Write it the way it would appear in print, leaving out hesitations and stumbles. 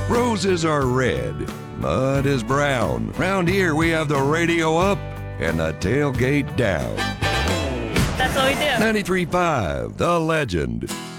Roses are red, mud is brown. Round here we have the radio up and the tailgate down. That's what we do. 93.5, The Legend.